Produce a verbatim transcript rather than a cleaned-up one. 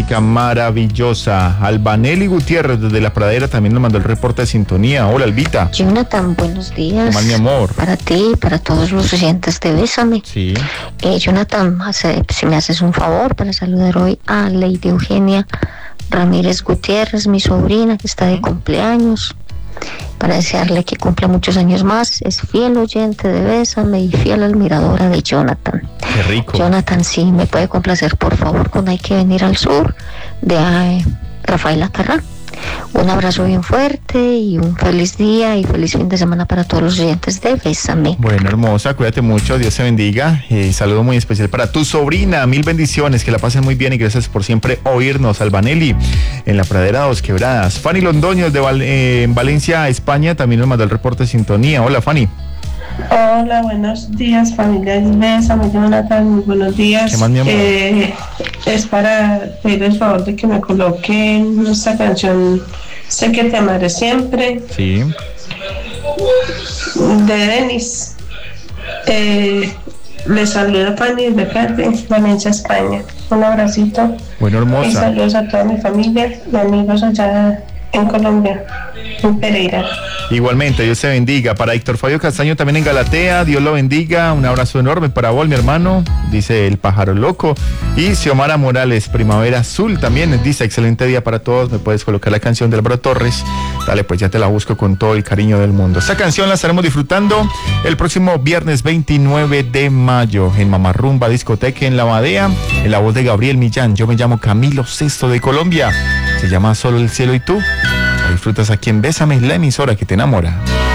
música maravillosa. Albanelli Gutiérrez desde La Pradera también nos mandó el reporte de sintonía. Hola, Albita. Jonathan, buenos días. ¿Cómo, mi amor? Para ti y para todos los oyentes de Bésame. Sí. Eh, Jonathan, hace, si me haces un favor para saludar hoy a Lady Eugenia Ramírez Gutiérrez, mi sobrina que está de cumpleaños, para desearle que cumpla muchos años más. Es fiel oyente de Bésame y fiel admiradora de Jonathan. Qué rico. Jonathan, sí, me puede complacer por favor con Hay que venir al sur de eh, Rafael Acarrá. Un abrazo bien fuerte y un feliz día y feliz fin de semana para todos los oyentes de Bésame. Bueno, hermosa, cuídate mucho, Dios te bendiga. Eh, saludo muy especial para tu sobrina, mil bendiciones, que la pasen muy bien y gracias por siempre oírnos. Albanelli, en La Pradera Dos Quebradas. Fanny Londoño, de Val- eh, en Valencia, España, también nos mandó el reporte de sintonía. Hola, Fanny. Hola, buenos días, familia de Bésame, Jonathan, muy buenos días. ¿Qué más, mi amor? Eh, es para pedir el favor de que me coloquen esta canción, Sé que te amaré siempre, Sí. de Denis. Eh, les saluda Fanny de Cate, Valencia, España. Un abracito. Bueno, Y hermosa. saludos a toda mi familia y amigos allá en Colombia, en Pereira. Igualmente, Dios te bendiga. Para Héctor Fabio Castaño también en Galatea, Dios lo bendiga. Un abrazo enorme para vos, mi hermano, dice el pájaro loco. Y Xiomara Morales, Primavera Azul también, dice excelente día para todos. Me puedes colocar la canción de Álvaro Torres. Dale, pues ya te la busco con todo el cariño del mundo. Esta canción la estaremos disfrutando el próximo viernes veintinueve de mayo en Mamarrumba Discoteca en La Badea, en la voz de Gabriel Millán. Yo me llamo Camilo Sesto de Colombia. Se llama Solo el cielo y tú. La disfrutas aquí en Bésame, la emisora que te enamora.